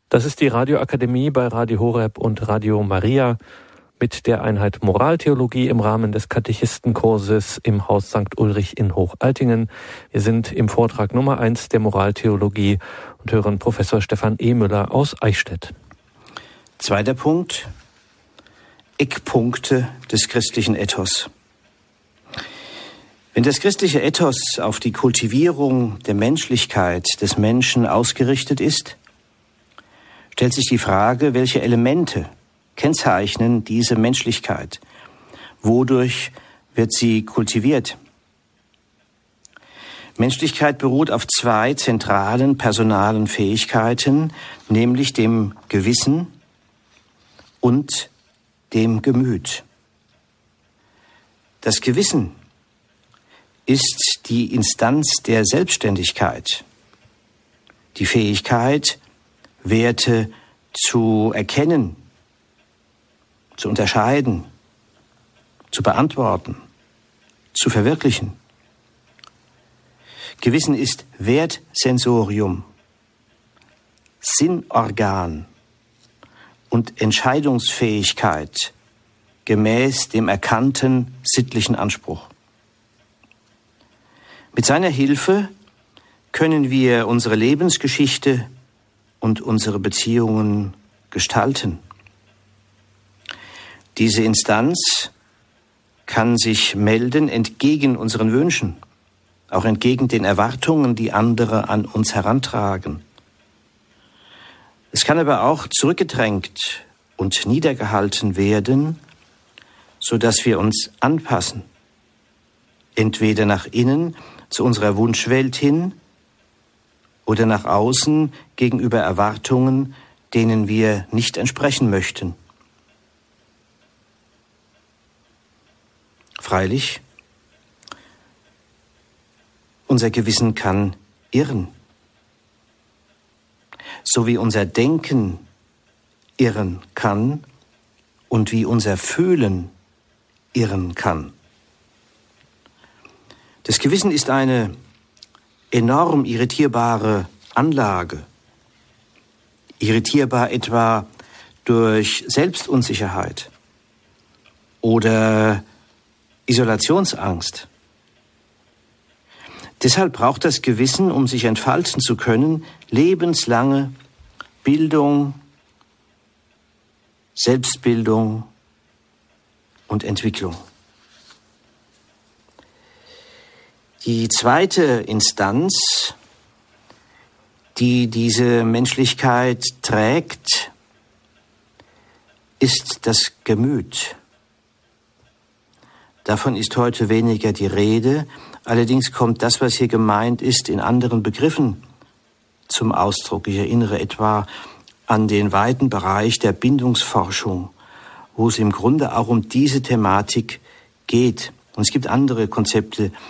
Das ist die Radioakademie bei Radio Horeb und Radio Maria mit der Einheit Moraltheologie im Rahmen des Katechistenkurses im Haus St. Ulrich in Hochaltingen. Wir sind im Vortrag Nummer 1 der Moraltheologie und hören Professor Stefan E. Müller aus Eichstätt. Zweiter Punkt: Eckpunkte des christlichen Ethos. Wenn das christliche Ethos auf die Kultivierung der Menschlichkeit des Menschen ausgerichtet ist, stellt sich die Frage, welche Elemente kennzeichnen diese Menschlichkeit? Wodurch wird sie kultiviert? Menschlichkeit beruht auf zwei zentralen personalen Fähigkeiten, nämlich dem Gewissen und dem Gemüt. Das Gewissen ist die Instanz der Selbstständigkeit, die Fähigkeit, Werte zu erkennen, zu unterscheiden, zu beantworten, zu verwirklichen. Gewissen ist Wertsensorium, Sinnorgan und Entscheidungsfähigkeit gemäß dem erkannten sittlichen Anspruch. Mit seiner Hilfe können wir unsere Lebensgeschichte und unsere Beziehungen gestalten. Diese Instanz kann sich melden entgegen unseren Wünschen, auch entgegen den Erwartungen, die andere an uns herantragen. Es kann aber auch zurückgedrängt und niedergehalten werden, sodass wir uns anpassen, entweder nach innen zu unserer Wunschwelt hin oder nach außen gegenüber Erwartungen, denen wir nicht entsprechen möchten. Freilich, unser Gewissen kann irren, so wie unser Denken irren kann und wie unser Fühlen irren kann. Das Gewissen ist eine enorm irritierbare Anlage, irritierbar etwa durch Selbstunsicherheit oder Isolationsangst. Deshalb braucht das Gewissen, um sich entfalten zu können, lebenslange Bildung, Selbstbildung und Entwicklung. Die zweite Instanz, die diese Menschlichkeit trägt, ist das Gemüt. Davon ist heute weniger die Rede. Allerdings kommt das, was hier gemeint ist, in anderen Begriffen zum Ausdruck. Ich erinnere etwa an den weiten Bereich der Bindungsforschung, wo es im Grunde auch um diese Thematik geht. Und es gibt andere Konzepte